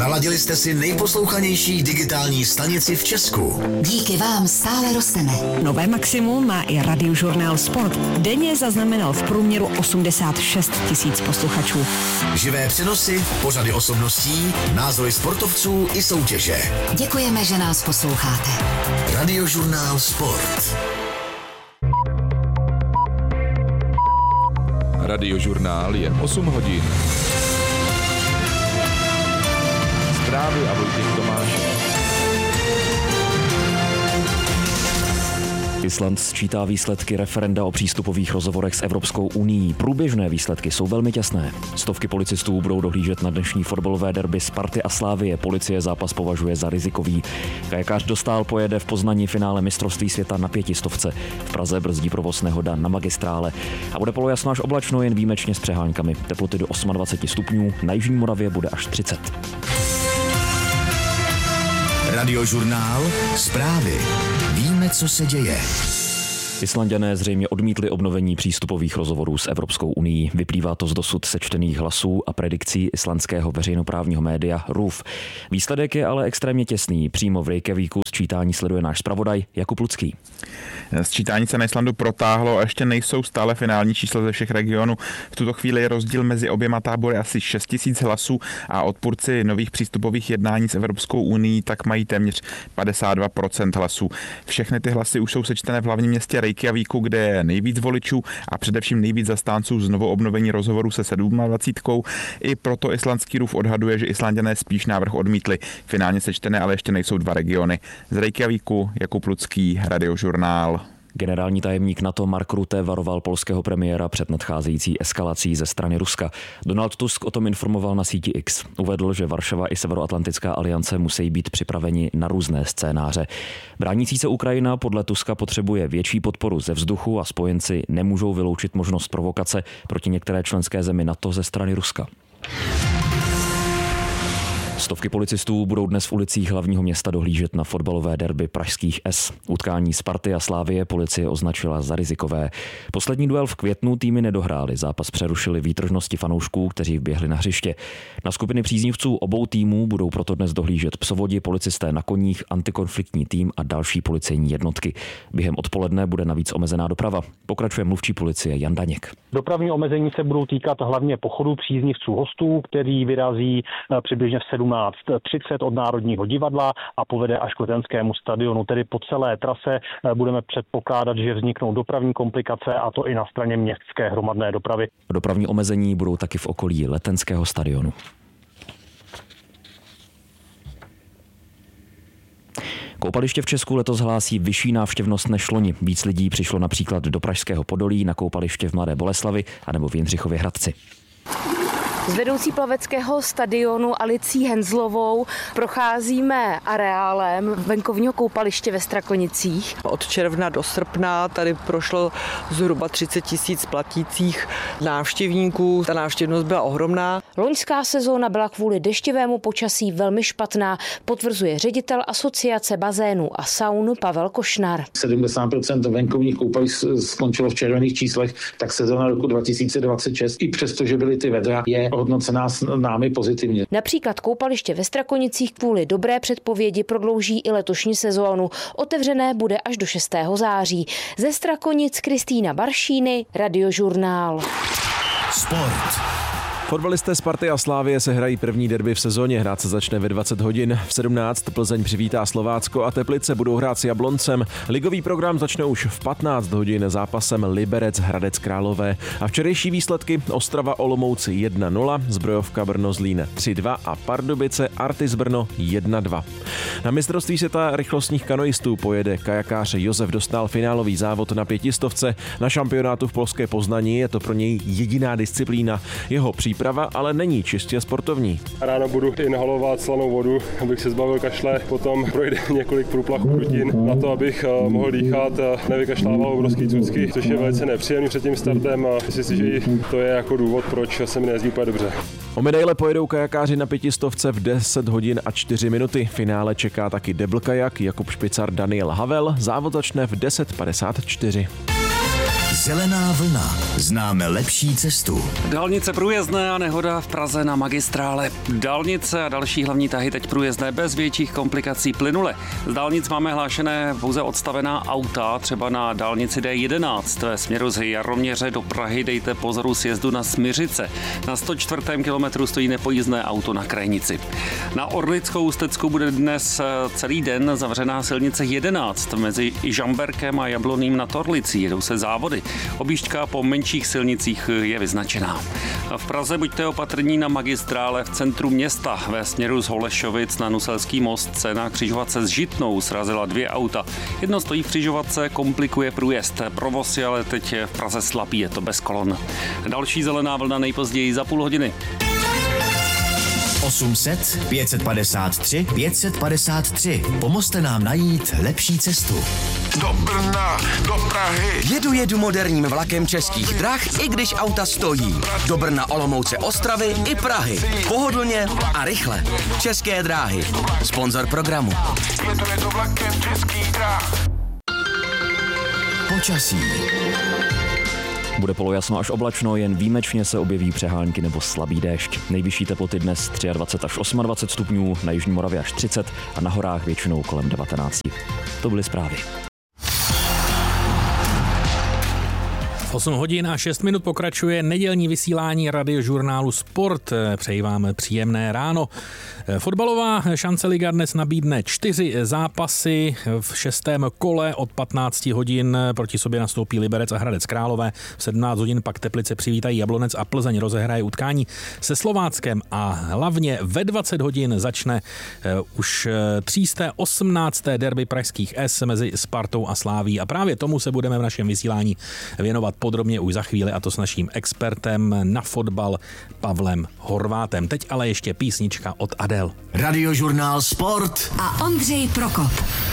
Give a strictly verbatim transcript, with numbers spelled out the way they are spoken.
Naladili jste si nejposlouchanější digitální stanici v Česku. Díky vám stále rosteme. Nové maximum má i Radiožurnál Sport. Denně zaznamenal v průměru osmdesát šest tisíc posluchačů. Živé přenosy, pořady osobností, názory sportovců i soutěže. Děkujeme, že nás posloucháte. Radiožurnál Sport. Radiožurnál je osm hodin. Zprávy a Vojtěch Tomáš. Island sčítá výsledky referenda o přístupových rozhovorech s Evropskou unií. Průběžné výsledky jsou velmi těsné. Stovky policistů budou dohlížet na dnešní fotbalové derby Sparty a Slavie. Policie zápas považuje za rizikový. Kajakář Dostál pojede v Poznani finále mistrovství světa na pětistovce. V Praze brzdí provoz nehoda na magistrále. A bude polojasno až oblačno, jen výjimečně s přeháňkami. Teploty do dvacet osm stupňů, na jižní Moravě bude až třicet. Radiožurnál Zprávy. Víme, co se děje. Islanďané zřejmě odmítli obnovení přístupových rozhovorů s Evropskou unií. Vyplývá to z dosud sečtených hlasů a predikcí islandského veřejnoprávního média R U F. Výsledek je ale extrémně těsný. Přímo v Reykjavíku sčítání sleduje náš zpravodaj Jakub Lucký. Sčítání se na Islandu protáhlo a ještě nejsou stále finální čísla ze všech regionů. V tuto chvíli je rozdíl mezi oběma tábory asi šest tisíc hlasů a odpůrci nových přístupových jednání s Evropskou unií tak mají téměř padesát dva procent hlasů. Všechny ty hlasy už jsou sečtené v hlavním městě Reykjavíku, kde je nejvíc voličů a především nejvíc zastánců znovu obnovení rozhovoru se dvacet sedm. I proto islandský R U F odhaduje, že Islanďané spíš návrh odmítli. Finálně sečtené ale ještě nejsou dva regiony. Z Reykjavíku Jakub Lucký, Radiožurnál. Generální tajemník NATO Mark Rutte varoval polského premiéra před nadcházející eskalací ze strany Ruska. Donald Tusk o tom informoval na síti X. Uvedl, že Varšava i Severoatlantická aliance musí být připraveni na různé scénáře. Bránící se Ukrajina podle Tuska potřebuje větší podporu ze vzduchu a spojenci nemůžou vyloučit možnost provokace proti některé členské zemi NATO ze strany Ruska. Stovky policistů budou dnes v ulicích hlavního města dohlížet na fotbalové derby pražských S. Utkání Sparty a Slavie policie označila za rizikové. Poslední duel v květnu týmy nedohrály. Zápas přerušili výtržnosti fanoušků, kteří vběhli na hřiště. Na skupiny příznivců obou týmů budou proto dnes dohlížet psovodi, policisté na koních, antikonfliktní tým a další policejní jednotky. Během odpoledne bude navíc omezená doprava. Pokračuje mluvčí policie Jan Daněk. Dopravní omezení se budou týkat hlavně pochodu příznivců hostů, který vyrazí přibližně v sedmnáct třicet od Národního divadla a povede až k Letenskému stadionu. Tedy po celé trase budeme předpokládat, že vzniknou dopravní komplikace, a to i na straně městské hromadné dopravy. Dopravní omezení budou taky v okolí Letenského stadionu. Koupaliště v Česku letos hlásí vyšší návštěvnost než loni. Víc lidí přišlo například do Pražského Podolí, na koupaliště v Mladé Boleslavi anebo v Jindřichově Hradci. Z vedoucí plaveckého stadionu Alicí Henzlovou procházíme areálem venkovního koupaliště ve Strakonicích. Od června do srpna tady prošlo zhruba třicet tisíc platících návštěvníků. Ta návštěvnost byla ohromná. Loňská sezóna byla kvůli deštivému počasí velmi špatná, potvrzuje ředitel Asociace bazénů a saun Pavel Košnar. sedmdesát procent venkovních koupališť skončilo v červených číslech, tak sezóna roku dva tisíce dvacet šest, i přesto, že byly ty vedra, je hodnocená s námi pozitivně. Například koupaliště ve Strakonicích kvůli dobré předpovědi prodlouží i letošní sezónu. Otevřené bude až do šestého září. Ze Strakonic Kristýna Baršíny, Radiožurnál. Sport. Fotbalisté Sparty a Slavie se hrají první derby v sezóně. Hrát se začne ve dvacet hodin. V sedmnáct Plzeň přivítá Slovácko a Teplice budou hrát s Jabloncem. Ligový program začne už v patnáct hodin zápasem Liberec Hradec Králové. A včerejší výsledky: Ostrava Olomouc jedna nula, Zbrojovka Brno Zlín tři dva a Pardubice Artis Brno jedna dva. Na mistrovství světa rychlostních kanoistů pojede kajakář Josef Dostál finálový závod na pětistovce. Na šampionátu v polské Poznani je to pro něj jediná disciplína. Jeho příprava ale není čistě sportovní. Ráno budu inhalovat slanou vodu, abych se zbavil kašle, potom projde několik průplachů rutin na to, abych mohl dýchat, nevykašlával obrovský cucky, což je velice nepříjemný před tím startem a myslím si, že to je jako důvod, proč se mi nejezdí úplně dobře. O medaile pojedou kajakáři na pětistovce v deset hodin a čtyři minuty. Finále čeká taky debl kajak Jakub Špicar, Daniel Havel. Závod začne v deset padesát čtyři. Zelená vlna. Známe lepší cestu. Dálnice průjezdné a nehoda v Praze na magistrále. Dálnice a další hlavní tahy teď průjezdné bez větších komplikací plynule. Z dálnic máme hlášené pouze odstavená auta, třeba na dálnici D jedenáct ve směru z Jaroměře do Prahy dejte pozor u sjezdu na Smiřice. Na sto čtvrtém kilometru stojí nepojízdné auto na krajnici. Na Orlickou Ústecku bude dnes celý den zavřená silnice jedenáct mezi Žamberkem a Jabloným nad Orlicí. Jedou se závody. Objížďka po menších silnicích je vyznačená. V Praze buďte opatrní na magistrále v centru města. Ve směru z Holešovic na Nuselský most se na křižovatce s Žitnou srazila dvě auta. Jedno stojí v křižovatce, komplikuje průjezd. Provoz je ale teď v Praze slabý, je to bez kolon. Další zelená vlna nejpozději za půl hodiny. osm set pět set padesát tři pět set padesát tři. Pomozte nám najít lepší cestu. Do Brna, do Prahy. Jedu jedu moderním vlakem Českých drah, i když auta stojí. Do Brna, Olomouce, Ostravy i Prahy. Pohodlně a rychle. České dráhy. Sponzor programu. Jedu jedu vlakem Českých drah. Počasí. Bude polojasno až oblačno, jen výjimečně se objeví přehánky nebo slabý déšť. Nejvyšší teploty dnes dvacet tři až dvacet osm stupňů, na jižní Moravě až třicet a na horách většinou kolem devatenáct. To byly zprávy. osm hodin a šest minut pokračuje nedělní vysílání radiožurnálu Sport. Přeji vám příjemné ráno. Fotbalová šance liga dnes nabídne čtyři zápasy. V šestém kole od patnáct hodin proti sobě nastoupí Liberec a Hradec Králové. V sedmnáct hodin pak Teplice přivítají Jablonec a Plzeň rozehraje utkání se Slováckem a hlavně ve dvacet hodin začne už třísté osmnácté derby pražských S mezi Spartou a Sláví. A právě tomu se budeme v našem vysílání věnovat podrobně už za chvíli, a to s naším expertem na fotbal Pavlem Horvátem. Teď ale ještě písnička od Adele. Radiožurnál Sport a Ondřej Prokop.